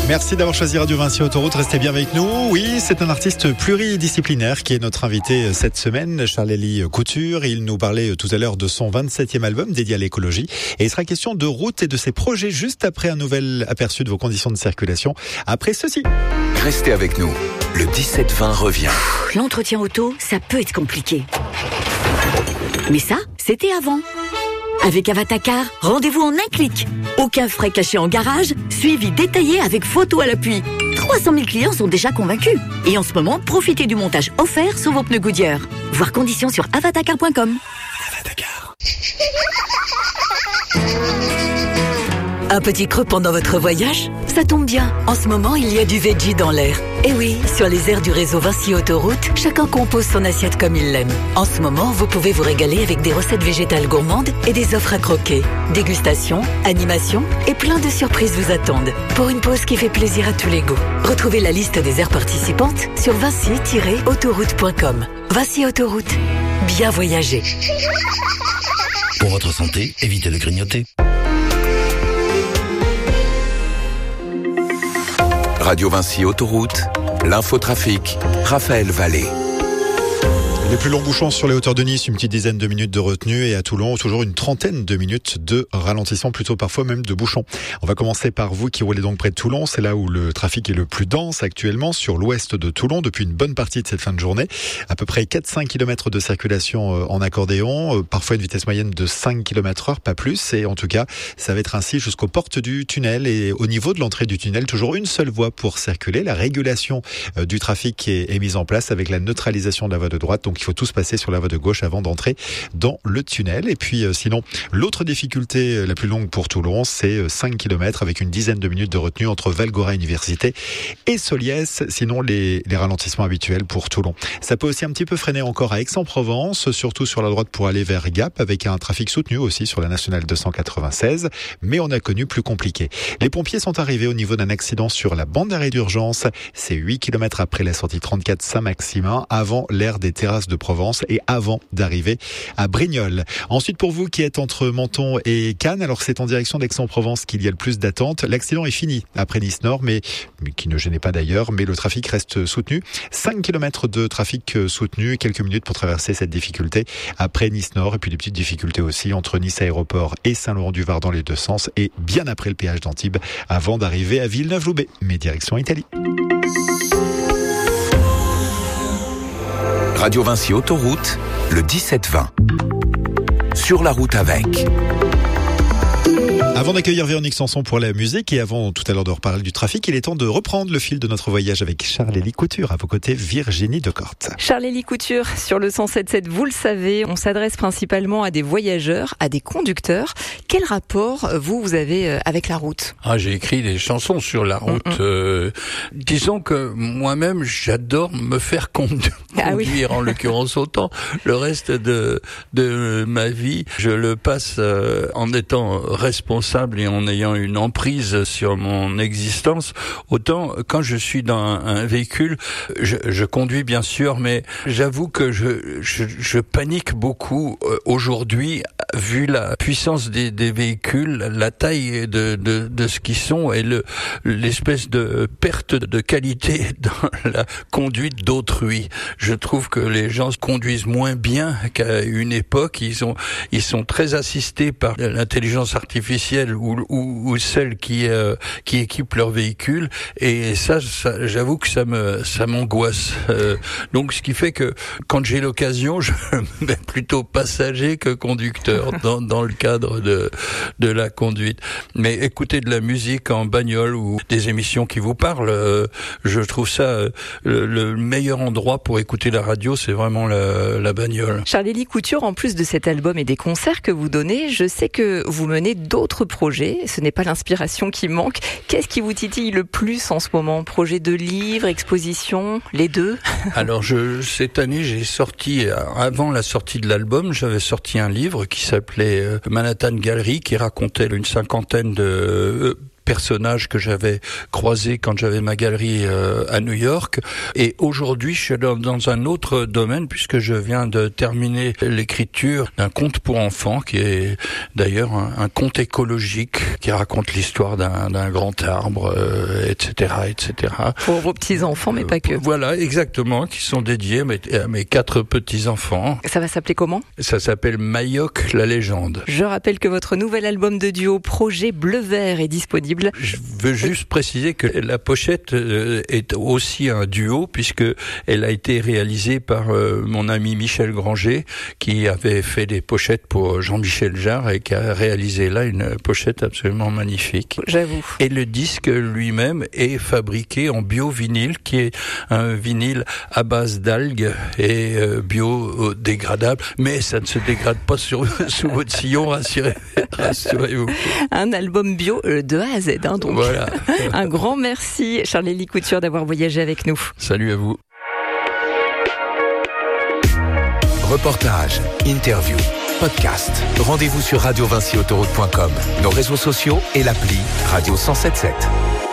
Merci d'avoir choisi Radio Vinci Autoroute. Restez bien avec nous. Oui, c'est un artiste pluridisciplinaire qui est notre invité cette semaine, Charles-Élie Couture. Il nous parlait tout à l'heure de son 27e album dédié à l'écologie. Et il sera question de route et de ses projets juste après un nouvel aperçu de vos conditions de circulation. Après ceci. Restez avec nous. Le 17-20 revient. L'entretien auto, ça peut être compliqué. Mais ça, c'était avant. Avec Avatacar, rendez-vous en un clic. Aucun frais cachés en garage, suivi détaillé avec photo à l'appui. 300 000 clients sont déjà convaincus. Et en ce moment, profitez du montage offert sur vos pneus Goodyear. Voir conditions sur avatacar.com. Avatacar. Un petit creux pendant votre voyage ? Ça tombe bien. En ce moment, il y a du veggie dans l'air. Et oui, sur les aires du réseau Vinci Autoroute, chacun compose son assiette comme il l'aime. En ce moment, vous pouvez vous régaler avec des recettes végétales gourmandes et des offres à croquer. Dégustation, animation et plein de surprises vous attendent. Pour une pause qui fait plaisir à tous les goûts. Retrouvez la liste des aires participantes sur vinci-autoroute.com. Vinci Autoroute. Bien voyager. Pour votre santé, évitez de grignoter. Radio Vinci Autoroute, l'infotrafic, Raphaël Vallée. Les plus longs bouchons sur les hauteurs de Nice, une petite dizaine de minutes de retenue, et à Toulon, toujours une trentaine de minutes de ralentissement, plutôt parfois même de bouchons. On va commencer par vous qui roulez donc près de Toulon. C'est là où le trafic est le plus dense actuellement, sur l'ouest de Toulon, depuis une bonne partie de cette fin de journée. À peu près 4-5 km de circulation en accordéon, parfois une vitesse moyenne de 5 km/h, pas plus. Et en tout cas, ça va être ainsi jusqu'aux portes du tunnel. Et au niveau de l'entrée du tunnel, toujours une seule voie pour circuler. La régulation du trafic est mise en place avec la neutralisation de la voie de droite. Donc il faut tous passer sur la voie de gauche avant d'entrer dans le tunnel. Et puis sinon, l'autre difficulté la plus longue pour Toulon, c'est 5 km avec une dizaine de minutes de retenue entre Valgora Université et Soliès. Sinon, les ralentissements habituels pour Toulon. Ça peut aussi un petit peu freiner encore à Aix-en-Provence, surtout sur la droite pour aller vers Gap, avec un trafic soutenu aussi sur la nationale 296. Mais on a connu plus compliqué. Les pompiers sont arrivés au niveau d'un accident sur la bande d'arrêt d'urgence. C'est 8 km après la sortie 34 Saint-Maximin, avant l'aire des terrasses de Provence et avant d'arriver à Brignoles. Ensuite, pour vous qui êtes entre Menton et Cannes, alors c'est en direction d'Aix-en-Provence qu'il y a le plus d'attente. L'accident est fini après Nice-Nord, mais qui ne gênait pas d'ailleurs, mais le trafic reste soutenu. 5 km de trafic soutenu, quelques minutes pour traverser cette difficulté après Nice-Nord, et puis des petites difficultés aussi entre Nice-Aéroport et Saint-Laurent-du-Var dans les deux sens, et bien après le péage d'Antibes, avant d'arriver à Villeneuve-Loubet, mais direction Italie. Radio Vinci Autoroute, le 17-20. Sur la route avec. Avant d'accueillir Véronique Sanson pour la musique et avant tout à l'heure de reparler du trafic, il est temps de reprendre le fil de notre voyage avec Charles-Élie Couture. À vos côtés, Virginie Decorte. Charles-Élie Couture, sur le 107.7, vous le savez, on s'adresse principalement à des voyageurs, à des conducteurs. Quel rapport, vous avez avec la route ? J'ai écrit des chansons sur la route. Disons que moi-même, j'adore me faire conduire, en l'occurrence autant. Le reste de ma vie, je le passe en étant responsable et en ayant une emprise sur mon existence. Autant quand je suis dans un véhicule, je conduis bien sûr, mais j'avoue que je panique beaucoup aujourd'hui vu la puissance des véhicules, la taille de ce qu'ils sont et l'espèce de perte de qualité dans la conduite d'autrui. Je trouve que les gens conduisent moins bien qu'à une époque. Ils sont très assistés par l'intelligence artificielle ou celle qui équipe leur véhicule, et ça j'avoue que ça m'angoisse. Donc ce qui fait que quand j'ai l'occasion, je me mets plutôt passager que conducteur dans le cadre de la conduite. Mais écouter de la musique en bagnole ou des émissions qui vous parlent, je trouve ça le meilleur endroit pour écouter la radio, c'est vraiment la bagnole. Charles-Élie Couture, en plus de cet album et des concerts que vous donnez, je sais que vous menez d'autres projets. Ce n'est pas l'inspiration qui manque. Qu'est-ce qui vous titille le plus en ce moment ? Projet de livre, exposition, les deux ? Alors cette année, j'ai sorti, avant la sortie de l'album, j'avais sorti un livre qui s'appelait Manhattan Gallery, qui racontait une cinquantaine de personnages que j'avais croisés quand j'avais ma galerie à New York. Et aujourd'hui, je suis dans un autre domaine puisque je viens de terminer l'écriture d'un conte pour enfants qui est d'ailleurs un conte écologique qui raconte l'histoire d'un grand arbre, etc., etc. Pour vos petits-enfants, mais pas que. Voilà, exactement, qui sont dédiés à mes 4 petits-enfants. Ça va s'appeler comment ? Ça s'appelle Mayok, la légende. Je rappelle que votre nouvel album de duo, Projet Bleu-Vert, est disponible. Je veux juste préciser que la pochette est aussi un duo, puisque elle a été réalisée par mon ami Michel Granger, qui avait fait des pochettes pour Jean-Michel Jarre et qui a réalisé là une pochette absolument magnifique. J'avoue. Et le disque lui-même est fabriqué en bio-vinyle, qui est un vinyle à base d'algues et biodégradable, mais ça ne se dégrade pas sous votre sillon, rassurez-vous. Un album bio de A à Z, donc. Voilà. Un grand merci, Charles-Élie Couture, d'avoir voyagé avec nous. Salut à vous. Reportage, interview, podcast. Rendez-vous sur radiovinciautoroute.com, nos réseaux sociaux et l'appli Radio 107.7.